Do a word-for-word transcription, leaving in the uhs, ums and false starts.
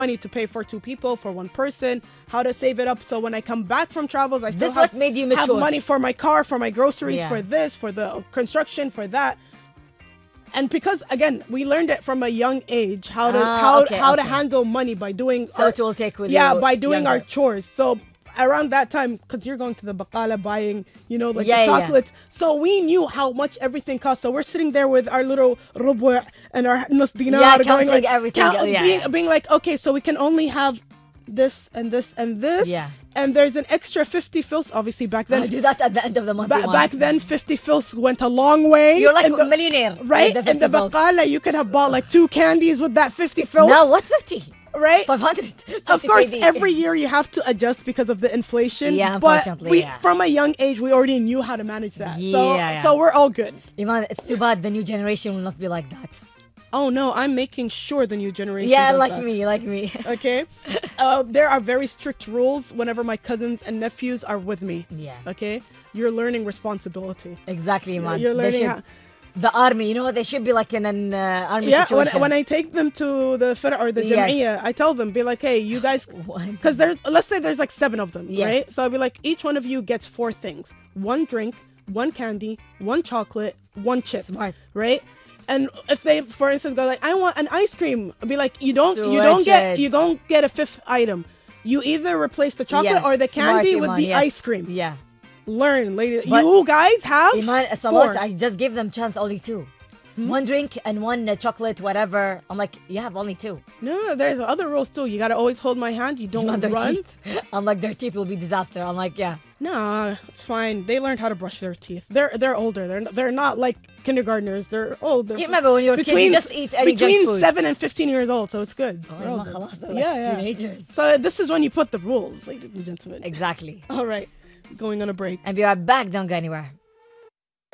money to pay for two people, for one person, how to save it up. So when I come back from travels, I still This have, what made you have mature. money for my car, for my groceries, Yeah. for this, for the construction, for that. And because, again, we learned it from a young age, how to Ah, how, okay, how to okay. handle money by doing So our, it will take with yeah, you by doing our younger. chores. So around that time, because you're going to the baqala buying, you know, like Yeah, the yeah. chocolates. So we knew how much everything cost. So we're sitting there with our little rubu' and our nus dinar. Yeah, going counting like, everything. Yeah, being, yeah. being like, okay, so we can only have this and this and this. Yeah. And there's an extra fifty fils, obviously, back then. I do that at the end of the month. Ba- Iman. back then, fifty fils went a long way. You're like In a millionaire. Right? With the In the fifty fils. baqala, you could have bought like two candies with that fifty fils. Now what fifty? Right? five hundred. Of course, every year you have to adjust because of the inflation. Yeah, but unfortunately, we, yeah. from a young age, we already knew how to manage that. so, Yeah, yeah. so we're all good. Iman, it's too bad the new generation will not be like that. Oh no, I'm making sure the new generation. Yeah, does like that. me, like me. Okay, uh, there are very strict rules whenever my cousins and nephews are with me. Yeah. Okay, you're learning responsibility. Exactly, man. You're They learning should- how- the army, you know, they should be like in an uh, army Yeah, when, situation. when I take them to the fir or the Yes. jam'iyya, I tell them, be like, hey, you guys, What? because there's, let's say there's like seven of them, Yes. right? So I'll be like, each one of you gets four things: one drink, one candy, one chocolate, one chip. Smart. Right? And if they, for instance, go like, I want an ice cream, I'll be like, you don't, you don't Switch get, it. you don't get a fifth item. You either replace the chocolate Yeah, or the smart, candy with Iman, the yes. ice cream. Yeah. Learn, ladies. But- You guys have Iman, it's a four. lot. I just give them chance only two. Hmm? One drink and one uh, chocolate, whatever. I'm like, you have only two. No, there's other rules too. You gotta always hold my hand. You don't Not their run. teeth. I'm like, their teeth will be disaster. I'm like, yeah. Nah, it's fine. They learned how to brush their teeth. They're they're older. They're they're not like kindergartners. They're old. They're You remember when you were a kid, you just eat any junk between food. seven and fifteen years old, so it's good. Oh, They're Iman, older. خلاص, they're like yeah, yeah. teenagers. So this is when you put the rules, ladies and gentlemen. Exactly. All right, going on a break. And be right back. Don't go anywhere.